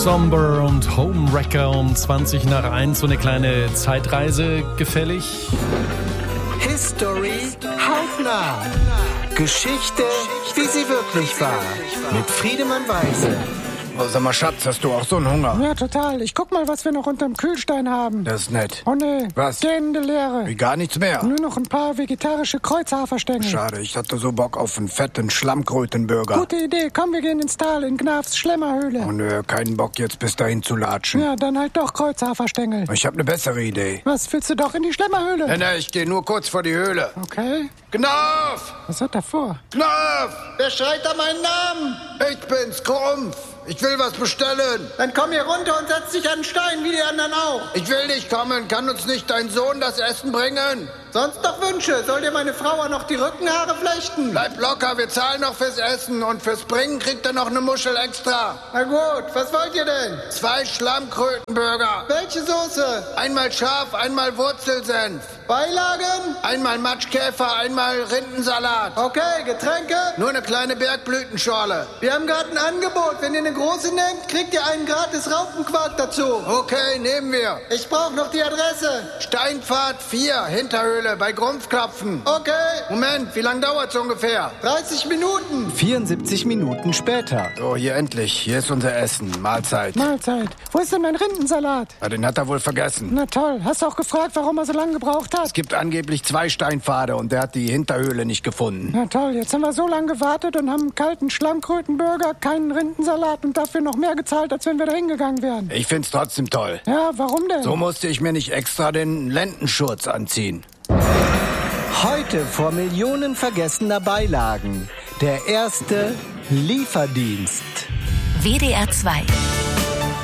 Somber und Homewrecker um 20 nach 1. So eine kleine Zeitreise gefällig. History hautnah. Geschichte, wie sie wirklich war. Mit Friedemann Weise. Oh, sag mal, Schatz, hast du auch so einen Hunger? Ja, total. Ich guck mal, was wir noch unterm Kühlstein haben. Das ist nett. Oh nee, Was? gähnende Leere. Wie gar nichts mehr. Nur noch ein paar vegetarische Kreuzhaferstängel. Schade, ich hatte so Bock auf einen fetten Schlammkrötenburger. Gute Idee. Komm, wir gehen ins Tal in Gnafs Schlemmerhöhle. Oh nö, keinen Bock jetzt bis dahin zu latschen. Ja, dann halt doch Kreuzhaferstängel. Ich hab eine bessere Idee. Was, willst du doch in die Schlemmerhöhle? Nee, ich gehe nur kurz vor die Höhle. Okay. Knopf! Was hat er vor? Knopf! Wer schreit da meinen Namen? Ich bin's, Krumpf. Ich will was bestellen. Dann komm hier runter und setz dich an den Stein, wie die anderen auch. Ich will nicht kommen. Kann uns nicht dein Sohn das Essen bringen? Sonst noch Wünsche. Soll dir meine Frau auch noch die Rückenhaare flechten? Bleib locker, wir zahlen noch fürs Essen. Und fürs Bringen kriegt er noch eine Muschel extra. Na gut, was wollt ihr denn? 2 Schlammkrötenburger. Welche Soße? Einmal scharf, einmal Wurzelsenf. Beilagen? Einmal Matschkäfer, einmal Rindensalat. Okay, Getränke? Nur eine kleine Bergblütenschorle. Wir haben gerade ein Angebot. Wenn ihr eine große nehmt, kriegt ihr einen gratis Raupenquark dazu. Okay, nehmen wir. Ich brauche noch die Adresse. Steinpfad 4, Hinterhöhle, bei Grumpfklopfen. Okay. Moment, wie lange dauert's ungefähr? 30 Minuten. 74 Minuten später. So, hier endlich. Hier ist unser Essen. Mahlzeit. Mahlzeit. Wo ist denn mein Rindensalat? Ja, den hat er wohl vergessen. Na toll. Hast du auch gefragt, warum er so lange gebraucht hat? Es gibt angeblich 2 Steinpfade und der hat die Hinterhöhle nicht gefunden. Na toll, jetzt haben wir so lange gewartet und haben einen kalten Schlammkrötenburger, keinen Rindensalat und dafür noch mehr gezahlt, als wenn wir da hingegangen wären. Ich find's trotzdem toll. Ja, warum denn? So musste ich mir nicht extra den Lendenschurz anziehen. Heute vor Millionen vergessener Beilagen. Der erste Lieferdienst. WDR 2